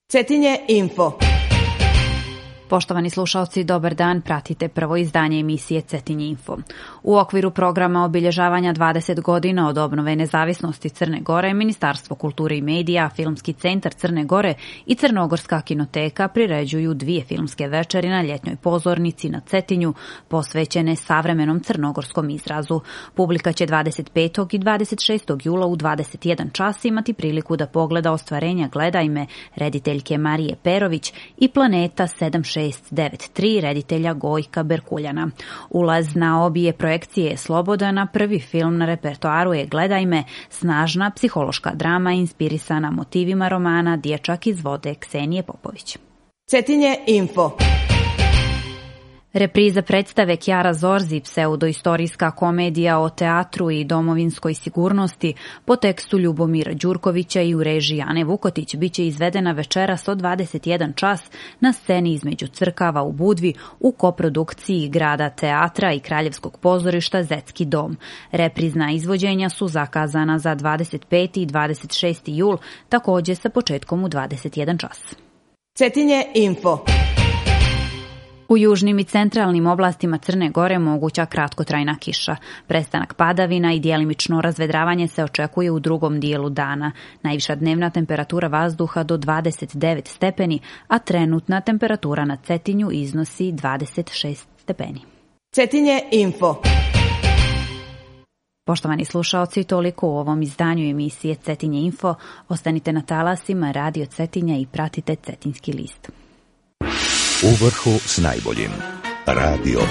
Cetinje Info. Poštovani slušalci, dobar dan, pratite prvo izdanje emisije Cetinje Info. U okviru programa obilježavanja 20 godina od obnove nezavisnosti Crne Gore, Ministarstvo kulture i medija, Filmski centar Crne Gore i Crnogorska kinoteka priređuju 2 filmske večeri na ljetnjoj pozornici na Cetinju, posvećene savremenom crnogorskom izrazu. Publika će 25. i 26. jula u 21 čas imati priliku da pogleda ostvarenja Gledajme rediteljke Marije Perović i Planeta 7693 reditelja Gojka Berkuljana. Ulaz na obje projekcije je slobodan, a prvi film na repertoaru je Gledajme, snažna psihološka drama inspirisana motivima romana Dječak iz vode Ksenije Popović. Cetinje Info. Repriza predstave Kjara Zorzi, pseudoistorijska komedija o teatru i domovinskoj sigurnosti po tekstu Ljubomira Đurkovića i u režiji Ane Vukotić biće izvedena večeras od 21 čas na sceni između crkava u Budvi u koprodukciji Grada teatra i Kraljevskog pozorišta Zetski dom. Reprizna izvođenja su zakazana za 25. i 26. jul, također sa početkom u 21 čas. Cetinje Info. U južnim i centralnim oblastima Crne Gore moguća kratkotrajna kiša. Prestanak padavina i djelimično razvedravanje se očekuje u drugom dijelu dana. Najviša dnevna temperatura vazduha do 29 stepeni, a trenutna temperatura na Cetinju iznosi 26 stepeni. Cetinje Info. Poštovani slušaoci, toliko u ovom izdanju emisije Cetinje Info. Ostanite na talasima Radio Cetinja i pratite Cetinski list. U vrhu s najboljim. Radio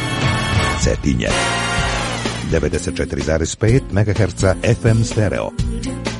Cetinje. 94,5 MHz FM stereo.